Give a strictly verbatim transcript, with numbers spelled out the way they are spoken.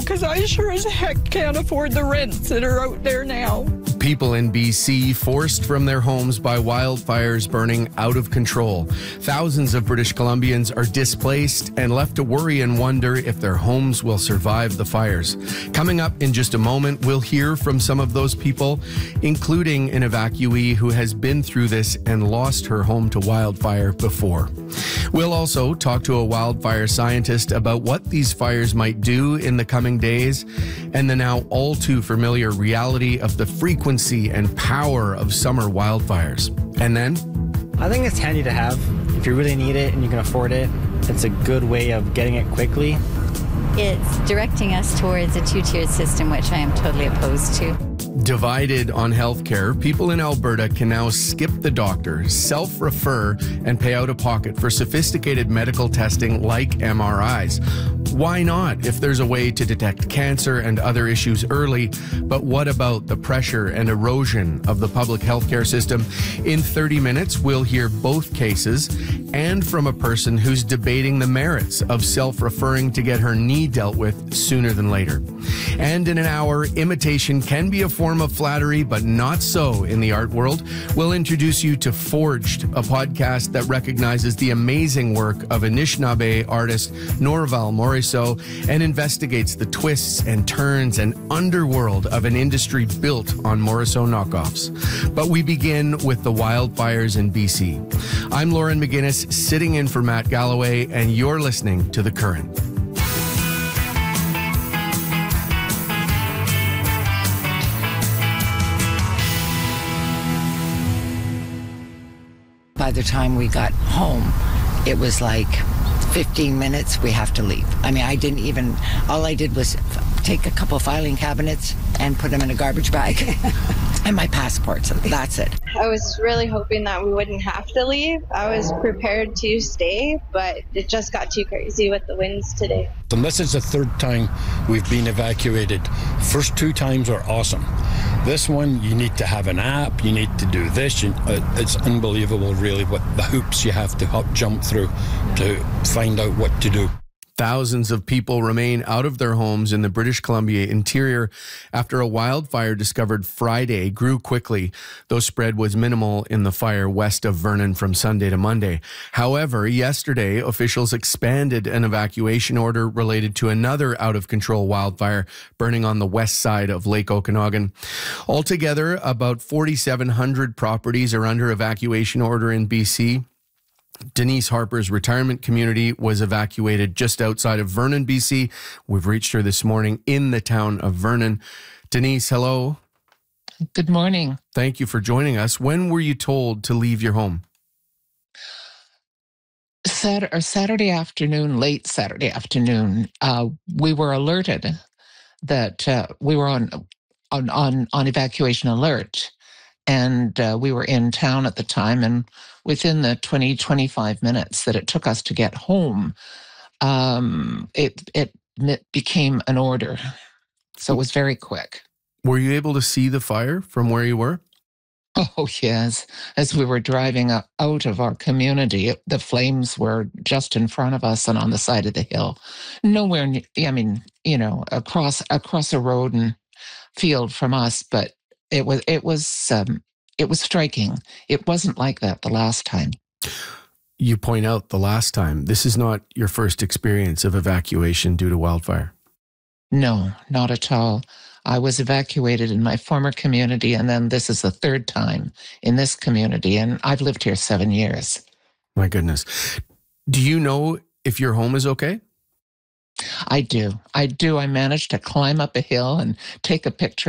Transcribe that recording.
because I sure as heck can't afford the rents that are out there now. People in B C forced from their homes by wildfires burning out of control. Thousands of British Columbians are displaced and left to worry and wonder if their homes will survive the fires. Coming up in just a moment, we'll hear from some of those people, including an evacuee who has been through this and lost her home to wildfire before. We'll also talk to a wildfire scientist about what these fires might do in the coming days and the now all too familiar reality of the frequency and power of summer wildfires. And then, I think it's handy to have. If you really need it and you can afford it, it's a good way of getting it quickly. It's directing us towards a two-tiered system, which I am totally opposed to. Divided on healthcare, people in Alberta can now skip the doctor, self-refer, and pay out of pocket for sophisticated medical testing like M R Is. Why not if there's a way to detect cancer and other issues early? But what about the pressure and erosion of the public healthcare system? In thirty minutes, we'll hear both cases and from a person who's debating the merits of self-referring to get her knee dealt with sooner than later. And in an hour, imitation can be a form of flattery, but not so in the art world. We'll introduce you to Forged, a podcast that recognizes the amazing work of Anishinaabe artist Norval Morisseau and investigates the twists and turns and underworld of an industry built on Morisseau knockoffs. But we begin with the wildfires in B C. I'm Lauren McGinnis, sitting in for Matt Galloway, and you're listening to The Current. By the time we got home, it was like fifteen minutes, we have to leave. I mean, I didn't even, all I did was f- take a couple filing cabinets and put them in a garbage bag and my passport, so that's it. I was really hoping that we wouldn't have to leave. I was prepared to stay, but it just got too crazy with the winds today. And this is the third time we've been evacuated. First two times were awesome. This one, you need to have an app, you need to do this. You, uh, it's unbelievable, really, what the hoops you have to hop, jump through to find out what to do. Thousands of people remain out of their homes in the British Columbia interior after a wildfire discovered Friday grew quickly, though spread was minimal in the fire west of Vernon from Sunday to Monday. However, yesterday, officials expanded an evacuation order related to another out-of-control wildfire burning on the west side of Lake Okanagan. Altogether, about forty-seven hundred properties are under evacuation order in B C. Denise Harper's retirement community was evacuated just outside of Vernon, B C. We've reached her this morning in the town of Vernon. Denise, hello. Good morning. Thank you for joining us. When were you told to leave your home? Saturday, or Saturday afternoon, late Saturday afternoon, uh, we were alerted that uh, we were on, on on on evacuation alert. And uh, we were in town at the time, and within the twenty, twenty-five minutes that it took us to get home, um, it, it it became an order. So it was very quick. Were you able to see the fire from where you were? Oh, yes. As we were driving up out of our community, it, the flames were just in front of us and on the side of the hill. Nowhere, near, I mean, you know, across across a road and field from us, but It was it was um, it was striking. It wasn't like that the last time. You point out the last time. This is not your first experience of evacuation due to wildfire. No, not at all. I was evacuated in my former community, and then this is the third time in this community, and I've lived here seven years. My goodness. Do you know if your home is okay? I do. I do. I managed to climb up a hill and take a picture